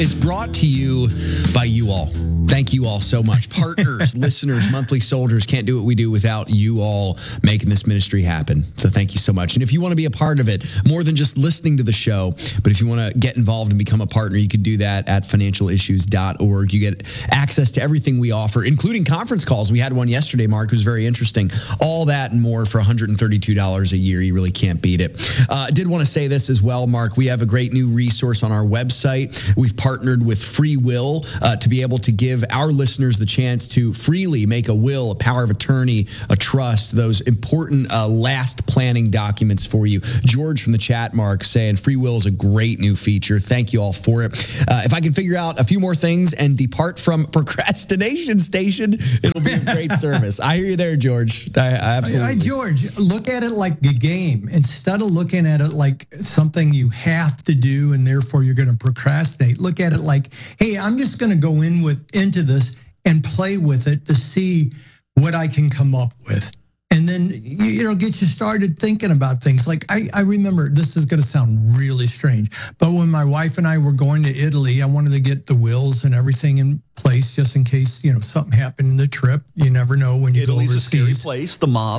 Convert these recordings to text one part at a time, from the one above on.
is brought to you by you all. Thank you all so much. Partners, listeners, monthly soldiers, can't do what we do without you all making this ministry happen. So thank you so much. And if you want to be a part of it, more than just listening to the show, but if you want to get involved and become a partner, you can do that at financialissues.org. You get access to everything we offer, including conference calls. We had one yesterday, Mark. It was very interesting. All that and more for $132 a year. You really can't beat it. Did want to say this as well, Mark. We have a great new resource on our website. We've partnered with Free Will to be able to give our listeners the chance to freely make a will, a power of attorney, a trust, those important last planning documents for you. George from the chat, Mark, saying Free Will is a great new feature. Thank you all for it. If I can figure out a few more things and depart from procrastination station, it'll be a great service. I hear you there, George. I absolutely. George, look at it like a game instead of looking at it like something you have to do and therefore you're going to procrastinate. Look at it like, hey, I'm just going to go into this and play with it to see what I can come up with. And then, get you started thinking about things. Like, I remember, this is going to sound really strange, but when my wife and I were going to Italy, I wanted to get the wills and everything in place just in case, something happened in the trip. You never know when you Italy's go overseas. Italy's a scary place, the mob.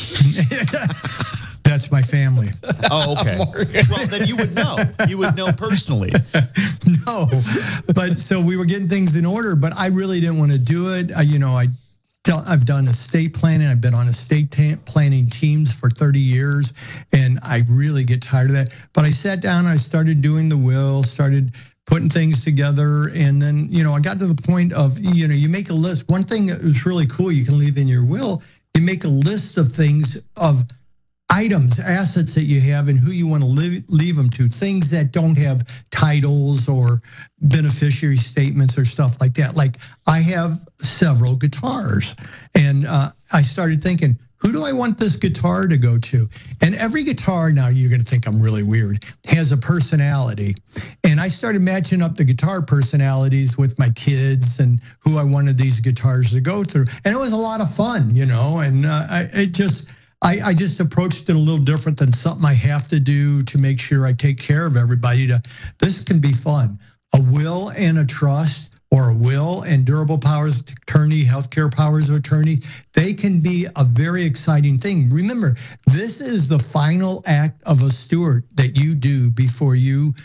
That's my family. Oh, okay. Well, then you would know. You would know personally. No, but so we were getting things in order, but I really didn't want to do it. I've done estate planning. I've been on estate planning teams for 30 years, and I really get tired of that. But I sat down and I started doing the will, started putting things together, and then, I got to the point of, you make a list. One thing that was really cool you can leave in your will, you make a list of things, of items, assets that you have and who you want to leave them to, things that don't have titles or beneficiary statements or stuff like that. Like, I have several guitars, and I started thinking, who do I want this guitar to go to? And every guitar, now you're going to think I'm really weird, has a personality. And I started matching up the guitar personalities with my kids and who I wanted these guitars to go through. And it was a lot of fun, and I just approached it a little different than something I have to do to make sure I take care of everybody. This can be fun. A will and a trust, or a will and durable powers of attorney, healthcare powers of attorney, they can be a very exciting thing. Remember, this is the final act of a steward that you do before you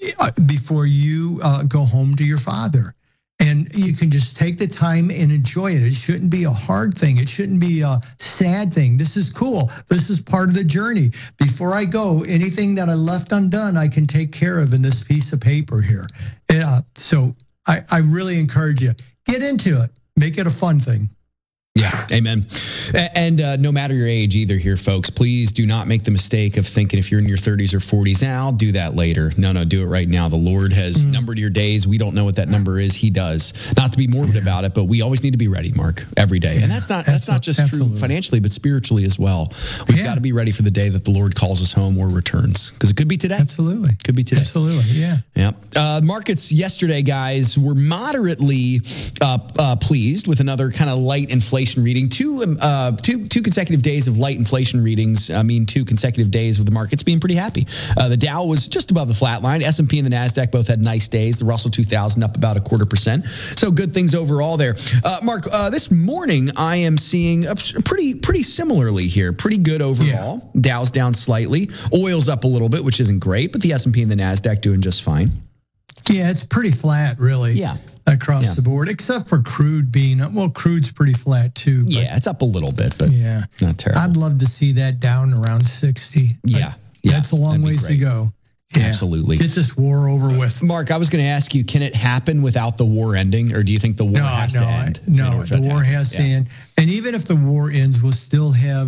go home to your father. And you can just take the time and enjoy it. It shouldn't be a hard thing. It shouldn't be a sad thing. This is cool. This is part of the journey. Before I go, anything that I left undone, I can take care of in this piece of paper here. So I really encourage you, get into it. Make it a fun thing. Yeah, amen. And no matter your age either here, folks, please do not make the mistake of thinking if you're in your 30s or 40s, I'll do that later. No, do it right now. The Lord has numbered your days. We don't know what that number is. He does. Not to be morbid about it, but we always need to be ready, Mark, every day. And that's not just true financially, but spiritually as well. We've got to be ready for the day that the Lord calls us home or returns, because it could be today. Absolutely. Could be today. Absolutely, yeah. Yeah. Markets yesterday, guys, were moderately pleased with another kind of light inflation reading. Two consecutive days of light inflation readings mean 2 consecutive days of the markets being pretty happy. The Dow was just above the flat line. S&P and the NASDAQ both had nice days. The Russell 2000 up about 0.25%. So good things overall there. Mark, this morning I am seeing pretty similarly here. Pretty good overall. Yeah. Dow's down slightly. Oil's up a little bit, which isn't great, but the S&P and the NASDAQ doing just fine. Yeah, it's pretty flat, really. Yeah. Across the board, except for crude being, crude's pretty flat too. But yeah, it's up a little bit, but not terrible. I'd love to see that down around 60. Yeah. That's a long ways to go. Yeah. Absolutely. Get this war over with. Mark, I was going to ask you, can it happen without the war ending, or do you think the war has to end? No, the war has to end. And even if the war ends, we'll still have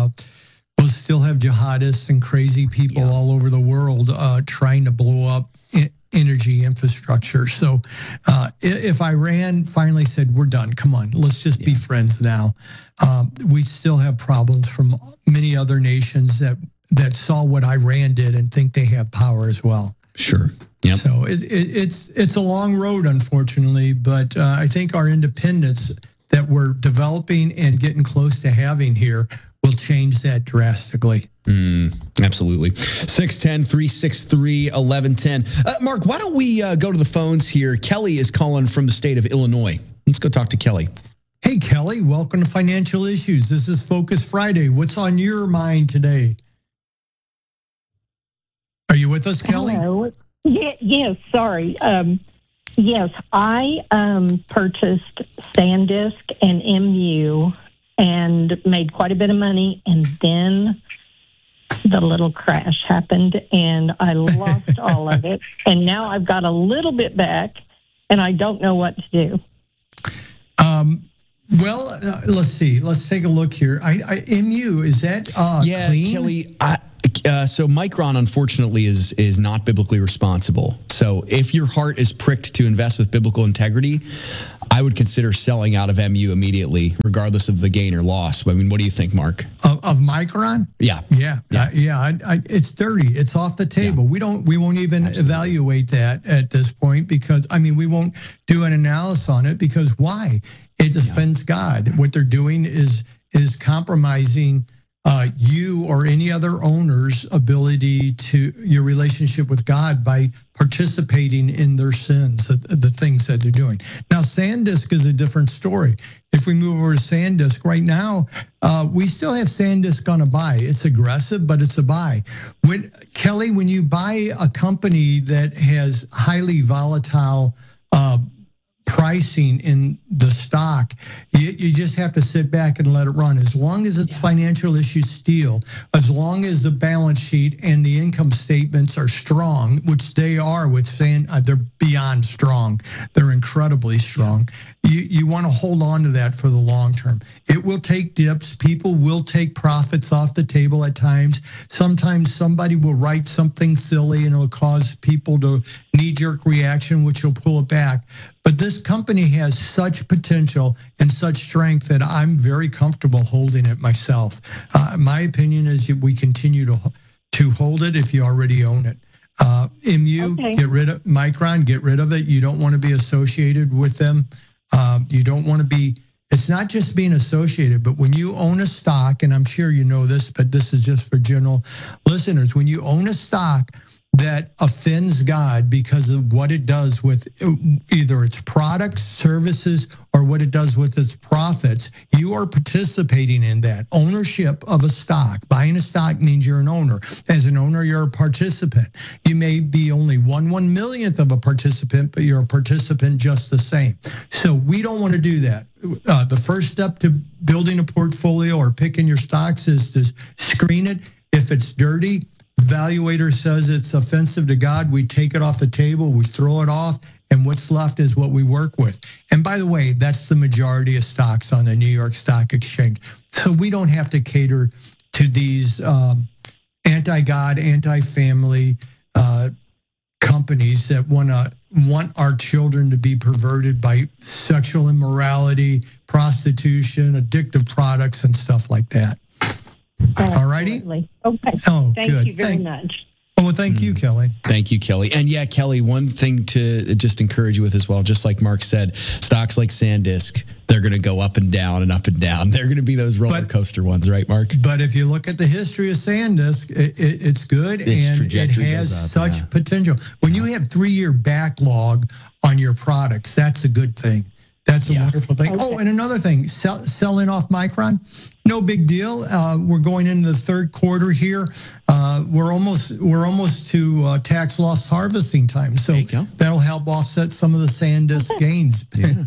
jihadists and crazy people all over the world trying to blow up energy infrastructure. So if Iran finally said, we're done, come on, let's just be friends now, we still have problems from many other nations that saw what Iran did and think they have power as well. Sure. Yep. So it's a long road, unfortunately, but I think our independence that we're developing and getting close to having here will change that drastically. Absolutely. 610-363-1110. Mark, why don't we go to the phones here? Kelly is calling from the state of Illinois. Let's go talk to Kelly. Hey, Kelly, welcome to Financial Issues. This is Focus Friday. What's on your mind today? Are you with us, Kelly? Hello. Yes, sorry. Yes, I purchased SanDisk and MU and made quite a bit of money, and then the little crash happened, and I lost all of it. And now I've got a little bit back, and I don't know what to do. Well, let's see. Let's take a look here. MU, is that clean? Kelly, so Micron, unfortunately, is not biblically responsible. So if your heart is pricked to invest with biblical integrity, I would consider selling out of MU immediately, regardless of the gain or loss. I mean, what do you think, Mark? Of Micron? Yeah. It's dirty. It's off the table. Yeah. We won't even evaluate that at this point because, we won't do an analysis on it because why? It offends God. What they're doing is compromising you or any other owner's ability to your relationship with God by participating in their sins, the things that they're doing. Now, SanDisk is a different story. If we move over to SanDisk right now, we still have SanDisk on a buy. It's aggressive, but it's a buy. Kelly, when you buy a company that has highly volatile pricing in the stock, you just have to sit back and let it run. As long as it's Financial Issues Steel, as long as the balance sheet and the income statements are strong, which they are with they're beyond strong. They're incredibly strong. You want to hold on to that for the long term. It will take dips. People will take profits off the table at times. Sometimes somebody will write something silly and it'll cause people to knee-jerk reaction, which will pull it back. But this company has such potential and such strength that I'm very comfortable holding it myself. My opinion is we continue to hold it if you already own it. MU, Get rid of Micron, get rid of it. You don't want to be associated with them. You don't want to be, it's not just being associated, but when you own a stock, and I'm sure you know this, but this is just for general listeners, when you own a stock that offends God because of what it does with either its products, services, or what it does with its profits, you are participating in that. Ownership of a stock. Buying a stock means you're an owner. As an owner, you're a participant. You may be only 1/1,000,000th of a participant, but you're a participant just the same. So we don't want to do that. The first step to building a portfolio or picking your stocks is to screen it. If it's dirty, evaluator says it's offensive to God, we take it off the table, we throw it off, and what's left is what we work with. And by the way, that's the majority of stocks on the New York Stock Exchange. So we don't have to cater to these anti-God, anti-family companies that want our children to be perverted by sexual immorality, prostitution, addictive products, and stuff like that. All righty. Okay. Oh, thank good. you very much. Oh, well, thank you, Kelly. Thank you, Kelly. And yeah, Kelly, one thing to just encourage you with as well, just like Mark said, stocks like SanDisk, they're going to go up and down and up and down. They're going to be those roller coaster ones, right, Mark? But if you look at the history of SanDisk, it's good and it has such potential. When you have 3-year backlog on your products, that's a good thing. That's a wonderful thing. Okay. Oh, and another thing, selling off Micron, no big deal. We're going into the third quarter here. We're almost to tax loss harvesting time, so that'll help offset some of the SanDisk gains.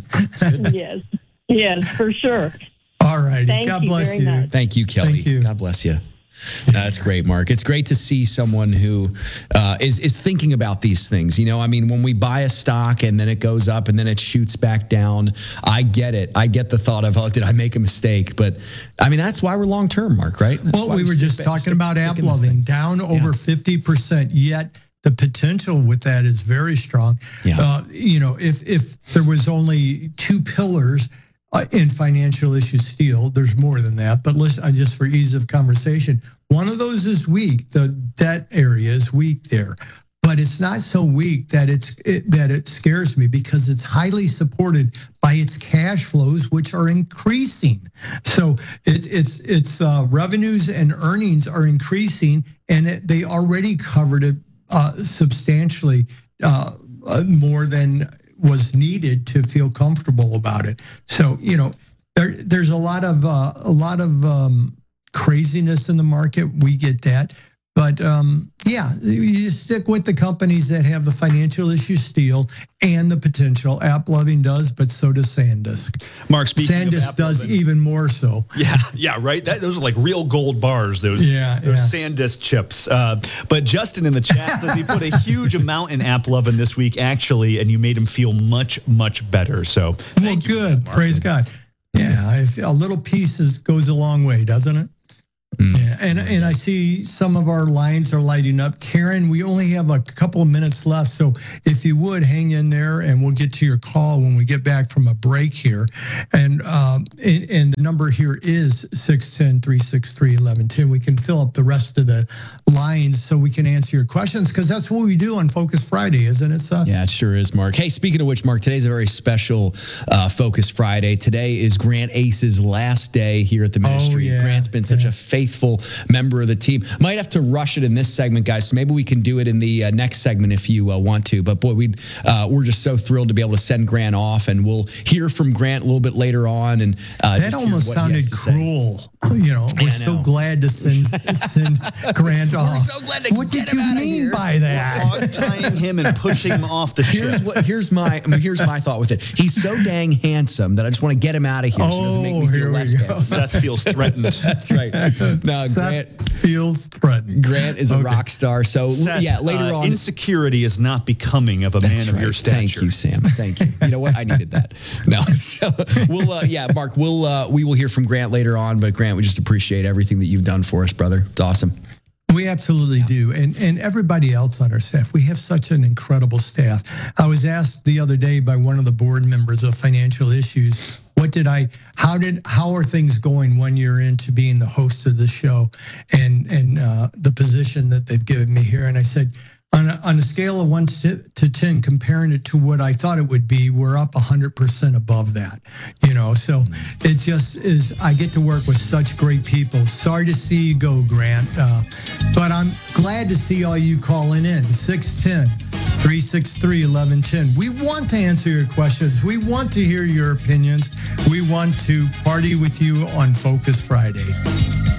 Yes, for sure. All righty. God bless you. Thank you, Kelly. Thank you. God bless you. That's great, Mark. It's great to see someone who is thinking about these things. You know, I mean, when we buy a stock and then it goes up and then it shoots back down, I get it. I get the thought of, oh, did I make a mistake? But I mean, that's why we're long term, Mark, right? Well, we were just talking about AppLovin, down over 50%, yet the potential with that is very strong. Yeah. If there was only 2 pillars in Financial Issues Steel, there's more than that, but listen, just for ease of conversation, one of those is weak. The debt area is weak there. but it's not so weak that it scares me, because it's highly supported by its cash flows, which are increasing. So its revenues and earnings are increasing, and they already covered it substantially more than was needed to feel comfortable about it. So there's a lot of craziness in the market. We get that. But you stick with the companies that have the financial issue still and the potential. AppLovin does, but so does SanDisk. Mark, speaking SanDisk of does even more so. Yeah, right. Those are like real gold bars. Those SanDisk chips. But Justin in the chat says he put a huge amount in AppLovin this week, actually, and you made him feel much, much better. So, good. Praise God. Yeah, a little piece goes a long way, doesn't it? Yeah, and I see some of our lines are lighting up. Karen, we only have a couple of minutes left, so if you would hang in there, and we'll get to your call when we get back from a break here. And the number here is 610-363-1110. We can fill up the rest of the lines so we can answer your questions, because that's what we do on Focus Friday, isn't it, Seth? Yeah, it sure is, Mark. Hey, speaking of which, Mark, today's a very special Focus Friday. Today is Grant Ace's last day here at the ministry. Grant's been such a faithful member of the team. Might have to rush it in this segment, guys, so maybe we can do it in the next segment if you want to. But boy, we're just so thrilled to be able to send Grant off, and we'll hear from Grant a little bit later on. And that almost sounded cruel. We're so glad to send Grant off. We're so glad to what did you mean by that? Tying him and pushing him off the ship. Here's my thought with it. He's so dang handsome that I just want to get him out of here. So he doesn't make me feel less handsome. Seth feels threatened. That's right. No, Grant feels threatened. Grant is a rock star. So Seth, later on, insecurity is not becoming of a man of your stature. Thank you, Sam. Thank you. You know what? I needed that. No, so Mark, we will hear from Grant later on. But Grant, we just appreciate everything that you've done for us, brother. It's awesome. We absolutely do. And everybody else on our staff, we have such an incredible staff. I was asked the other day by one of the board members of Financial Issues, how are things going 1 year into being the host of the show and the position that they've given me here? And I said, on a scale of 1 to 10, comparing it to what I thought it would be, we're up 100% above that. So it just is. I get to work with such great people. Sorry to see you go, Grant, but I'm glad to see all you calling in. 610-363-1110. We want to answer your questions. We want to hear your opinions. We want to party with you on Focus Friday.